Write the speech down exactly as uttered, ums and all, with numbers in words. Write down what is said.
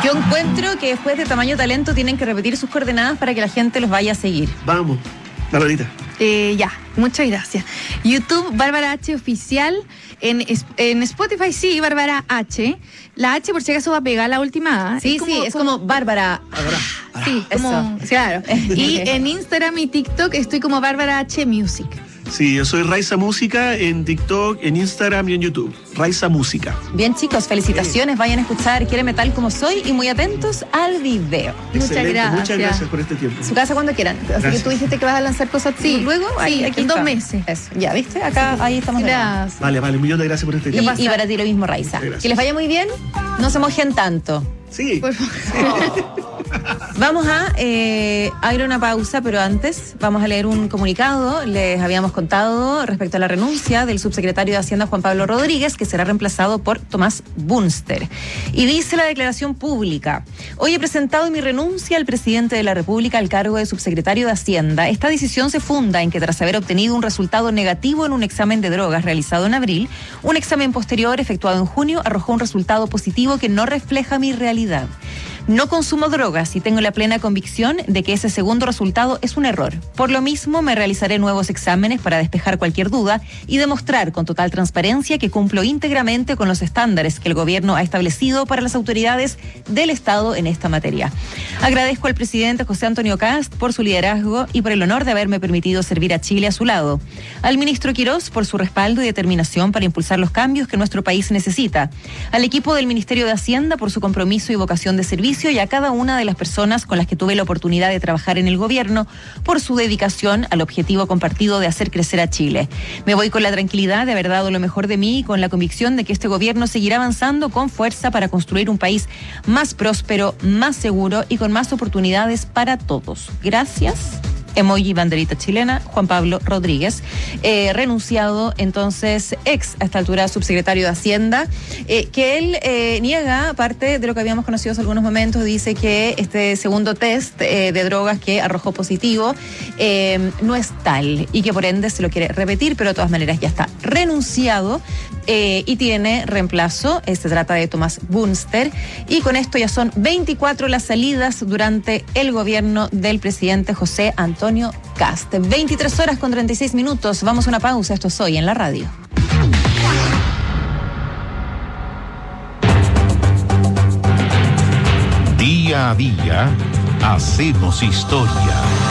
Yo encuentro que después de Tamaño Talento tienen que repetir sus coordenadas para que la gente los vaya a seguir. Vamos, Barbarita. Eh, ya, muchas gracias. YouTube, Bárbara H. Oficial. En, en Spotify, sí, Bárbara H. La H, por si acaso, va a pegar la última. Sí, es como, sí, es como, como Bárbara. Bárbara. Sí, como, claro. Y en Instagram y TikTok estoy como Bárbara H. Music. Sí, yo soy Raiza Música en TikTok, en Instagram y en YouTube. Raiza Música. Bien, chicos, felicitaciones. Vayan a escuchar Quiéreme Tal Como Soy y muy atentos al video. Muchas gracias. Muchas gracias por este tiempo. Su casa cuando quieran. Así Gracias. que tú dijiste que vas a lanzar cosas Sí, luego. sí, Ahí, aquí en dos está. meses. Eso, ya, ¿viste? Acá, ahí estamos. Gracias. Vale, vale, un millón de gracias por este Y, tiempo. y para ti lo mismo, Raiza. Gracias. Que les vaya muy bien. No se mojen tanto. Sí. Por favor. Vamos a eh, a ir a una pausa, pero antes vamos a leer un comunicado. Les habíamos contado respecto a la renuncia del subsecretario de Hacienda Juan Pablo Rodríguez, que será reemplazado por Tomás Bunster. Y dice la declaración pública: hoy he presentado mi renuncia al presidente de la República al cargo de subsecretario de Hacienda. Esta decisión se funda en que tras haber obtenido un resultado negativo en un examen de drogas realizado en abril, un examen posterior efectuado en junio arrojó un resultado positivo que no refleja mi realidad. No consumo drogas y tengo la plena convicción de que ese segundo resultado es un error. Por lo mismo, me realizaré nuevos exámenes para despejar cualquier duda y demostrar con total transparencia que cumplo íntegramente con los estándares que el gobierno ha establecido para las autoridades del Estado en esta materia. Agradezco al presidente José Antonio Kast por su liderazgo y por el honor de haberme permitido servir a Chile a su lado. Al ministro Quirós por su respaldo y determinación para impulsar los cambios que nuestro país necesita. Al equipo del Ministerio de Hacienda por su compromiso y vocación de servicio, y a cada una de las personas con las que tuve la oportunidad de trabajar en el gobierno por su dedicación al objetivo compartido de hacer crecer a Chile. Me voy con la tranquilidad de haber dado lo mejor de mí y con la convicción de que este gobierno seguirá avanzando con fuerza para construir un país más próspero, más seguro y con más oportunidades para todos. Gracias. Emoji banderita chilena, Juan Pablo Rodríguez, eh, renunciado entonces, ex a esta altura subsecretario de Hacienda, eh, que él eh, niega parte de lo que habíamos conocido hace algunos momentos. Dice que este segundo test eh, de drogas que arrojó positivo eh, no es tal y que por ende se lo quiere repetir, pero de todas maneras ya está renunciado eh, y tiene reemplazo. Eh, se trata de Tomás Bunster y con esto ya son veinticuatro las salidas durante el gobierno del presidente José Antonio Antonio Kast. veintitrés horas con treinta y seis minutos. Vamos a una pausa. Esto es Hoy en la Radio. Día a día hacemos historia.